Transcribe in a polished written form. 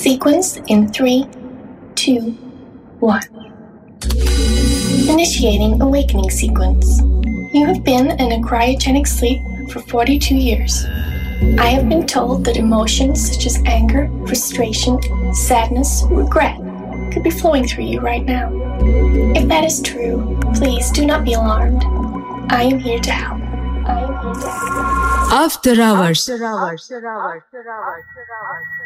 Sequence in 3, 2, 1. Initiating awakening sequence. You have been in a cryogenic sleep for 42 years. I have been told that emotions such as anger, frustration, sadness, regret could be flowing through you right now. If that is true, please do not be alarmed. I am here to help. After Hours.